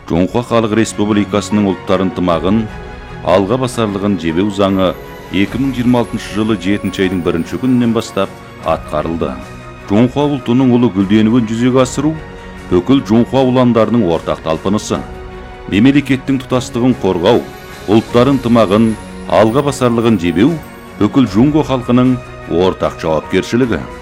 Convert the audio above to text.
Жоңқа Халық Республикасының ұлттар ынтымағын, алға басарлығын жебеу заңы 2026 жылы 7 айдың 1 күнінен бастап атқарылды. Жоңқа ұлтының ұлы гүлденуін жүзеге асыру бүкіл жоңқа ұландарының ортақ талпынысы. Мемлекеттің тұтастығын қорғау, ұлттар ынтымағын, алға басарлығын жебеу бүкіл жоңқа халқының ортақ жауапкершілігі.